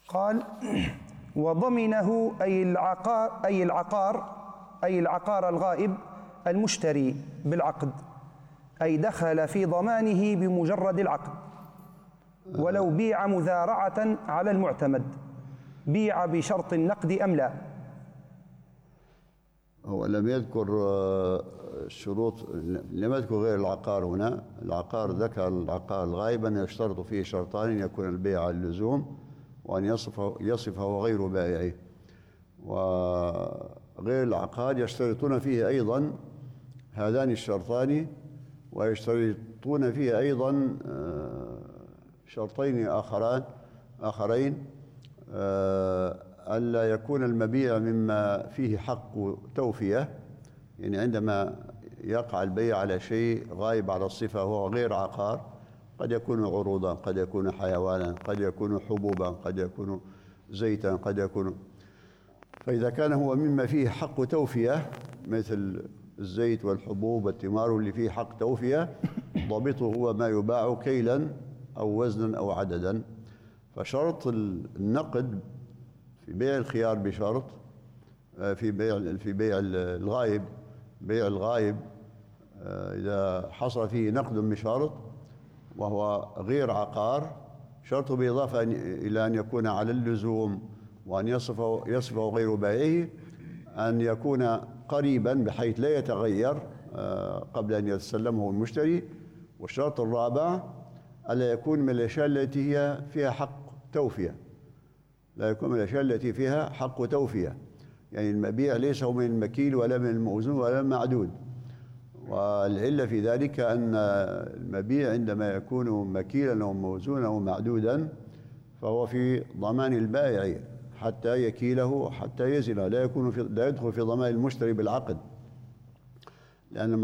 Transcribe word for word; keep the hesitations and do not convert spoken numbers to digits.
قال: وضمنه أي العقار أي العقار أي العقار الغائب المشتري بالعقد، أي دخل في ضمانه بمجرد العقد، ولو بيع مذارعة على المعتمد، بيع بشرط النقد أم لا؟ هو لم يذكر الشروط، لم يذكر غير العقار هنا. العقار ذكر العقار الغائب أن يشترط فيه شرطان: أن يكون البيع على اللزوم، وأن يصفه, يصفه غير بائعه. وغير العقار يشترطون فيه أيضا هذان الشرطان، ويشترطون فيه أيضا شرطين آخران آخرين ألا يكون المبيع مما فيه حق توفية، يعني عندما يقع البيع على شيء غايب على الصفة وهو غير عقار، قد يكون عروضا، قد يكون حيوانا، قد يكون حبوبا، قد يكون زيتا، قد يكون. فإذا كان هو مما فيه حق توفية مثل الزيت والحبوب والثمار اللي فيه حق توفية، ضابطه هو ما يباع كيلا أو وزنا أو عددا. فشرط النقد في بيع الخيار بشرط، في بيع في بيع الغايب، بيع الغايب إذا حصل فيه نقد بشرط وهو غير عقار، شرطه بإضافة إلى أن يكون على اللزوم وأن يصفه يصفه غير بائعه أن يكون قريبا بحيث لا يتغير قبل أن يتسلمه المشتري. والشرط الرابع ألا يكون من الأشياء التي هي فيها حق توفية، لا يكون من الأشياء التي فيها حق توفية، يعني المبيع ليس هو من المكيل ولا من الموزون ولا المعدود. والعلة في ذلك أن المبيع عندما يكون مكيلا أو موزونا أو معدودا فهو في ضمان البائع حتى يكيله حتى يزنه، لا يكون في لا يدخل في ضمان المشتري بالعقد، لأن